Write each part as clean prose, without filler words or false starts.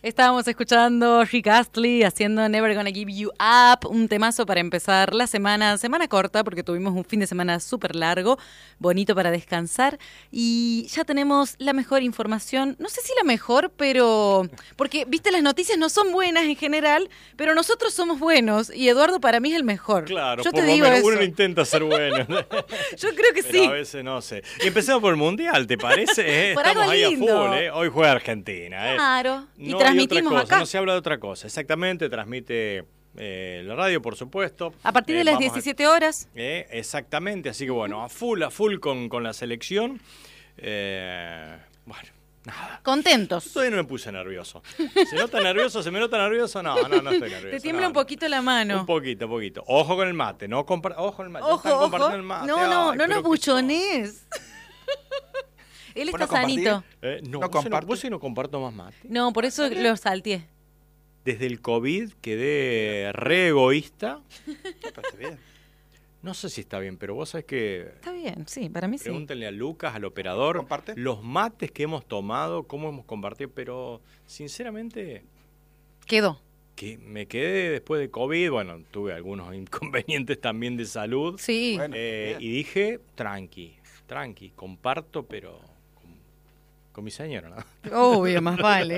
Estábamos escuchando Rick Astley haciendo Never Gonna Give You Up, un temazo para empezar la semana corta porque tuvimos un fin de semana súper largo, bonito para descansar y ya tenemos la mejor información, no sé si la mejor, pero porque, viste, las noticias no son buenas en general, pero nosotros somos buenos y Eduardo para mí es el mejor. Claro, yo por te lo digo menos eso. uno intenta ser bueno. Yo creo que pero sí. A veces no sé. Y empezamos por el Mundial, ¿te parece? Por Estamos algo ahí lindo. a full, ¿eh? Hoy juega Argentina, ¿eh? Claro, y No transmitimos hay otra cosa, acá. No se habla de otra cosa, exactamente, transmite la radio, por supuesto. A partir de las Vamos 17 horas. Exactamente, así que bueno, a full con la selección. Bueno, nada. Contentos. Todavía no me puse nervioso. ¿Se nota nervioso? ¿Se me nota nervioso? No estoy nervioso. Te tiembla un poquito la mano. Un poquito. Ojo con el mate, no ojo con el mate. Ojo, ojo. El mate. No pero nos qué buchones. Él está sanito. No, No comparto. vos sí no comparto más mate. No, por eso lo salteé. Desde el COVID quedé re egoísta. Me parece bien. No sé si está bien, pero vos sabés que... Está bien, sí, para mí sí. Pregúntenle a Lucas, al operador, ¿Comparte? los mates que hemos tomado, cómo hemos compartido, pero sinceramente Quedó. que me quedé después de COVID, bueno, tuve algunos inconvenientes también de salud, Sí. Bueno, bien. y dije, tranqui, comparto, pero con mi señora, ¿no? Obvio, más vale.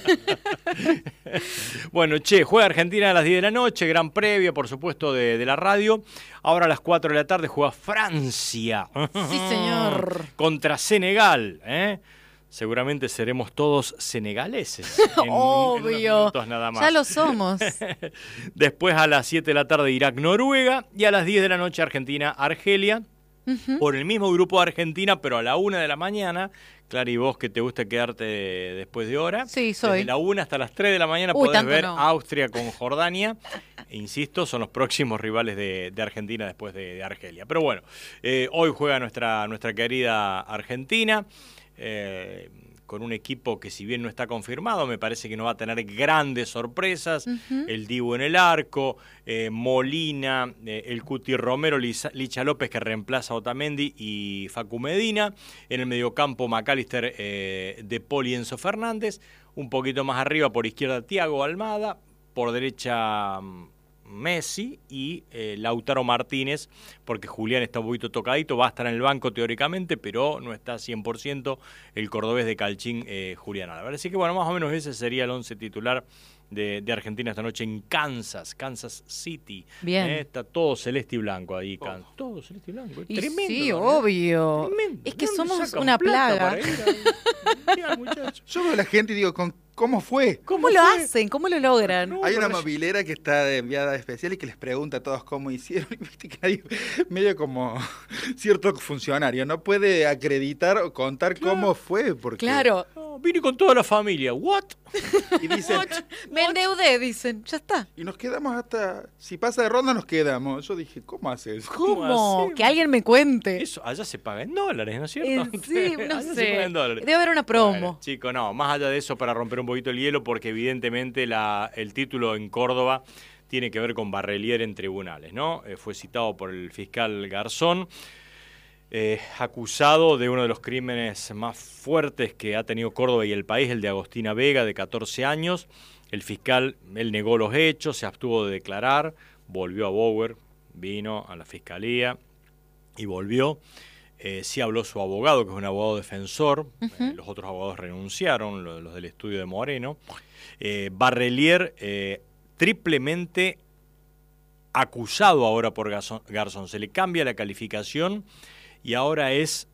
Bueno, juega Argentina a las 10 de la noche, gran previa, por supuesto, de la radio. Ahora a las 4 de la tarde juega Francia. Sí, señor. Contra Senegal, ¿eh? Seguramente seremos todos senegaleses. En Obvio. unos minutos nada más. Ya lo somos. Después a las 7 de la tarde Irak-Noruega y a las 10 de la noche Argentina-Argelia. Por el mismo grupo de Argentina, pero a la 1 de la mañana. Clara, y vos que te gusta quedarte después de hora. Sí, soy. Desde la 1 hasta las 3 de la mañana Uy, podés tanto ver no. Austria con Jordania. Insisto, son los próximos rivales de Argentina después de Argelia. Pero bueno, hoy juega nuestra querida Argentina. Con un equipo que si bien no está confirmado, me parece que no va a tener grandes sorpresas. El Dibu en el arco, Molina, el Cuti Romero, Licha López que reemplaza a Otamendi y Facu Medina. En el mediocampo McAllister, De Paul y Enzo Fernández. Un poquito más arriba por izquierda Thiago Almada, por derecha Messi y Lautaro Martínez, porque Julián está un poquito tocadito, va a estar en el banco teóricamente, pero no está 100% el cordobés de Calchín, Julián Álvarez. Así que bueno, más o menos ese sería el 11 titular de Argentina esta noche en Kansas City. Bien. Está todo celeste y blanco ahí, todo celeste y blanco. Y Tremendo. sí, ¿no? obvio. Tremendo. Es que ¿De dónde somos sacan una plata plaga. para ir al Mundial, muchachos? Yo veo a la gente y digo, ¿cómo fue? ¿Cómo lo hacen? ¿Cómo lo logran? No, Hay una pero- movilera que está de enviada especial y que les pregunta a todos cómo hicieron. Y viste que hay medio como cierto funcionario. No puede acreditar o contar cómo fue. Porque... Claro. No, vine con toda la familia. ¿What? Y dicen, Me endeudé, dicen. Ya está. y nos quedamos hasta... Si pasa de ronda, nos quedamos. Yo dije, ¿cómo haces? ¿Cómo? hacemos? Que alguien me cuente. Eso, allá se paga en dólares, ¿no es cierto? Sí, no Allá se sé. paga en dólares. Debe haber una promo. Bueno, chico, no, más allá de eso, para romper un poquito el hielo, porque evidentemente el título en Córdoba tiene que ver con Barrelier en tribunales, ¿no? Fue citado por el fiscal Garzón, acusado de uno de los crímenes más fuertes que ha tenido Córdoba y el país, el de Agostina Vega, de 14 años. El fiscal, él negó los hechos, se abstuvo de declarar, volvió a Bower, vino a la fiscalía y volvió. Sí habló su abogado, que es un abogado defensor. Los otros abogados renunciaron, los del estudio de Moreno. Barrelier, triplemente acusado ahora por Garzón. Se le cambia la calificación y ahora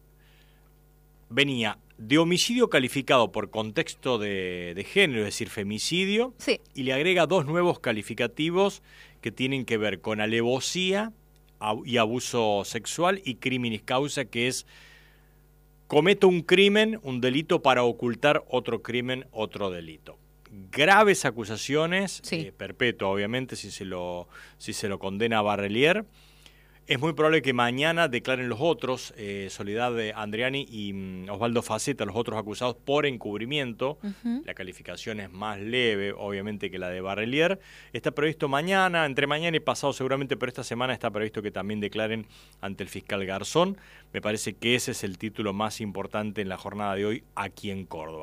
venía de homicidio calificado por contexto de género, es decir, femicidio, Sí. y le agrega 2 nuevos calificativos que tienen que ver con alevosía y abuso sexual y criminis causa, que es cometo un crimen, un delito para ocultar otro crimen, otro delito. Graves acusaciones, Sí. perpetua obviamente si se lo condena a Barrelier. Es muy probable que mañana declaren los otros, Soledad Andriani y Osvaldo Faceta, los otros acusados por encubrimiento. La calificación es más leve, obviamente, que la de Barrelier. Está previsto mañana, entre mañana y pasado seguramente, pero esta semana está previsto que también declaren ante el fiscal Garzón. Me parece que ese es el título más importante en la jornada de hoy aquí en Córdoba.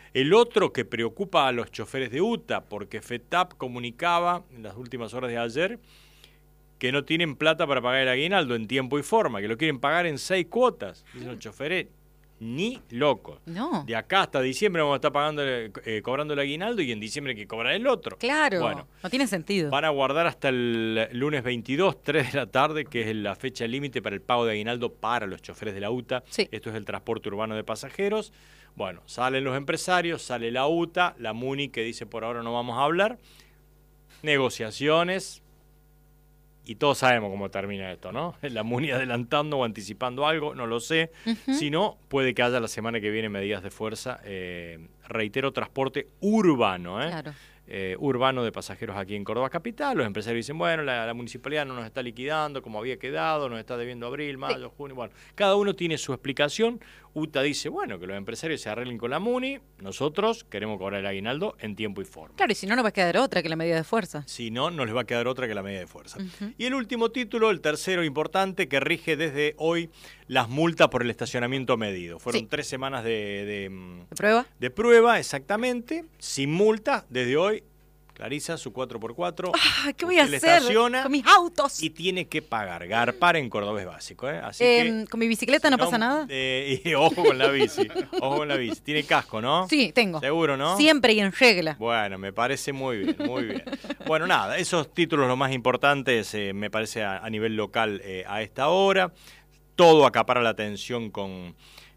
El otro que preocupa a los choferes de UTA, porque FETAP comunicaba en las últimas horas de ayer que no tienen plata para pagar el aguinaldo en tiempo y forma, que lo quieren pagar en 6 cuotas. Dicen los choferes, ni locos. No. De acá hasta diciembre vamos a estar pagando, cobrando el aguinaldo y en diciembre hay que cobrar el otro. Claro, Bueno, no tiene sentido. van a guardar hasta el lunes 22, 3 de la tarde, que es la fecha límite para el pago de aguinaldo para los choferes de la UTA. Sí. Esto es el transporte urbano de pasajeros. Bueno, salen los empresarios, sale la UTA, la MUNI que dice por ahora no vamos a hablar. Negociaciones. Y todos sabemos cómo termina esto, ¿no? La MUNI adelantando o anticipando algo, no lo sé. Si no, puede que haya la semana que viene medidas de fuerza. Reitero, transporte urbano, Claro. Urbano de pasajeros aquí en Córdoba Capital. Los empresarios dicen, bueno, la municipalidad no nos está liquidando como había quedado, nos está debiendo abril, mayo, junio. Bueno, cada uno tiene su explicación. UTA dice, bueno, que los empresarios se arreglen con la MUNI, nosotros queremos cobrar el aguinaldo en tiempo y forma. Claro, y si no, no va a quedar otra que la medida de fuerza. Si no, no les va a quedar otra que la medida de fuerza. Y el último título, el tercero importante, que rige desde hoy las multas por el estacionamiento medido. Fueron 3 semanas ¿De prueba? de prueba, exactamente, sin multa, desde hoy. Clarisa, su 4x4. ¿Qué voy a usted le hacer estaciona con mis autos? y tiene que pagar. Garpar en cordobés básico, ¿eh? Así que, ¿Con mi bicicleta no si pasa nada? Y ojo con la bici. Ojo con la bici. ¿Tiene casco, no? Sí, tengo. Seguro, ¿no? Siempre y en regla. Bueno, me parece muy bien, muy bien. Bueno, nada, esos títulos los más importantes, me parece, a nivel local a esta hora. Todo acapara la atención con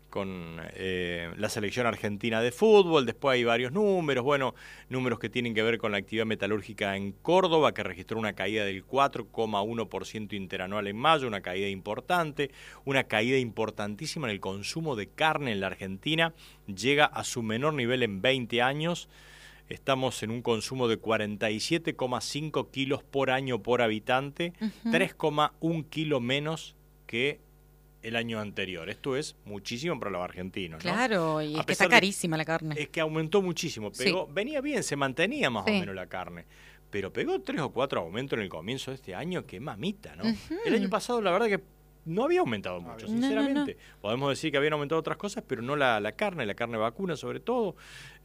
la selección argentina de fútbol. Después hay varios números, números que tienen que ver con la actividad metalúrgica en Córdoba, que registró una caída del 4,1% interanual en mayo, una caída importante, una caída importantísima en el consumo de carne en la Argentina, llega a su menor nivel en 20 años. Estamos en un consumo de 47,5 kilos por año por habitante, 3,1 kilos menos que el año anterior. Esto es muchísimo para los argentinos, ¿no? Claro, y A es que está pesar de- carísima la carne. Es que aumentó muchísimo, venía bien, se mantenía más o menos la carne, pero pegó 3 o 4 aumentos en el comienzo de este año, que mamita, ¿no? El año pasado la verdad que no había aumentado mucho, sinceramente. Podemos decir que habían aumentado otras cosas, pero no la carne vacuna sobre todo.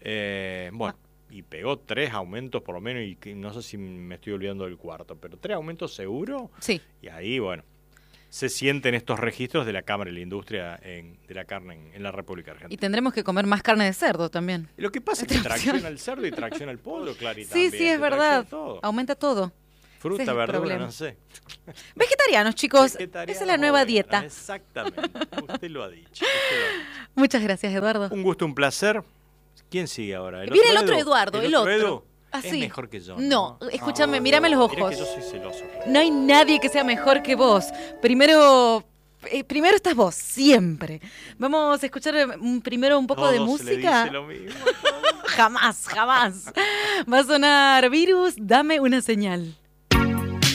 Y pegó 3 aumentos por lo menos, y que no sé si me estoy olvidando del cuarto, pero 3 aumentos seguro. Sí. Y ahí, bueno, se sienten estos registros de la Cámara de la Industria de la carne en la República Argentina. Y tendremos que comer más carne de cerdo también. Lo que pasa es que tracciona el cerdo y tracciona el pollo, Clarita. Sí, sí, es verdad. Aumenta todo. Fruta, Ese es el verdura, problema. no sé. Vegetarianos, chicos. Vegetarianos Esa es la nueva o veganos, dieta. Exactamente. Usted lo ha dicho. Muchas gracias, Eduardo. Un gusto, un placer. ¿Quién sigue ahora? Viene el otro Eduardo, el otro. Edu? Ah, Es sí. mejor que yo. No, escúchame, mírame los Mira ojos. que yo soy celoso. No hay nadie que sea mejor que vos. Primero estás vos, siempre. Vamos a escuchar primero un poco de Todos le música. dice lo mismo. Jamás, jamás. Va a sonar Virus, dame una señal.